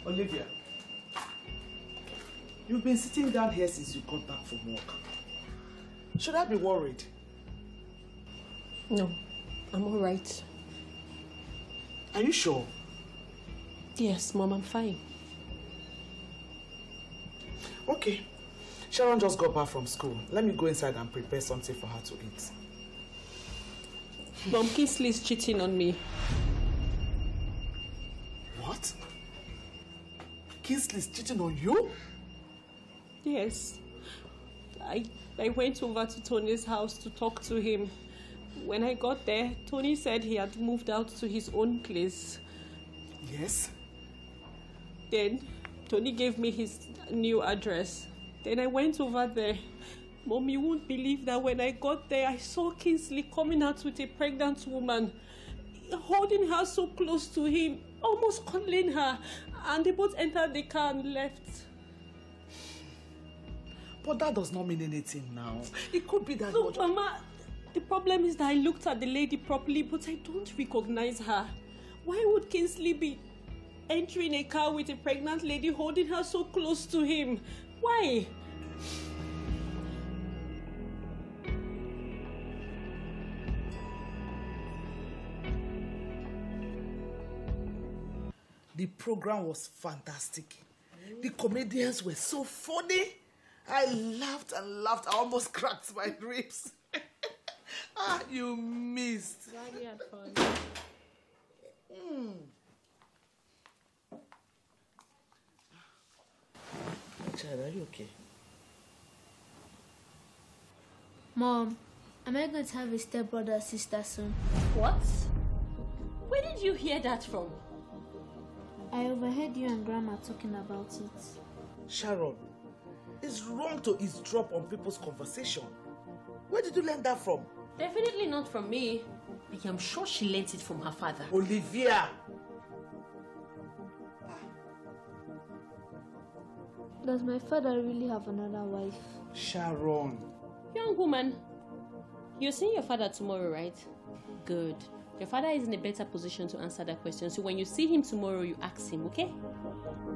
Olivia, you've been sitting down here since you got back from work. Should I be worried? No, I'm all right. Are you sure? Yes, Mom, I'm fine. Okay. Sharon just got back from school. Let me go inside and prepare something for her to eat. Mom, Kingsley's cheating on me. What? Kingsley's cheating on you? Yes. I went over to Tony's house to talk to him. When I got there, Tony said he had moved out to his own place. Yes? Then Tony gave me his new address. Then I went over there. Mom, you won't believe that when I got there, I saw Kingsley coming out with a pregnant woman, holding her so close to him, almost cuddling her. And they both entered the car and left. But that does not mean anything now. It could be that... Look, Mama, the problem is that I looked at the lady properly, but I don't recognize her. Why would Kingsley be entering a car with a pregnant lady, holding her so close to him? Why? The program was fantastic. The comedians were so funny. I laughed and laughed. I almost cracked my ribs. Ah, you missed. Daddy had fun. Child, are you okay? Mom, am I going to have a stepbrother or sister soon? What? Where did you hear that from? I overheard you and Grandma talking about it. Sharon, it's wrong to eavesdrop on people's conversation. Where did you learn that from? Definitely not from me. I am sure she learnt it from her father. Olivia! Does my father really have another wife? Sharon. Young woman, you're seeing your father tomorrow, right? Good. Your father is in a better position to answer that question. So when you see him tomorrow, you ask him, okay?